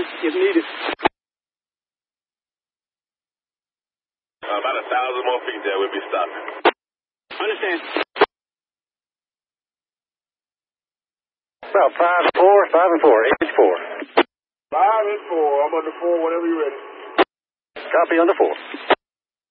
man, if needed. About 1,000 more feet there, we'll be stopping. Understand. About 5 and 4, 5 and 4, H4. 5 and 4, I'm under 4 whenever you're ready. Copy under 4.